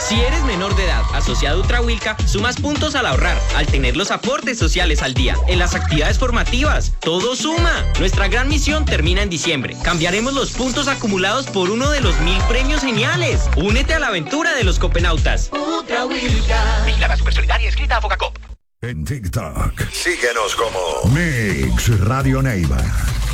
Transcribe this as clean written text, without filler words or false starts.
Si eres menor de edad asociado a Ultrahuilca, sumas puntos al ahorrar, al tener los aportes sociales al día, en las actividades formativas. ¡Todo suma! Nuestra gran misión termina en diciembre. Cambiaremos los puntos acumulados por uno de los 1000 premios geniales. Únete a la aventura de los copenautas. Ultrahuilca. Vigilada Supersolidaria, escrita a Focacop. En TikTok, síguenos como Mix Radio Neiva.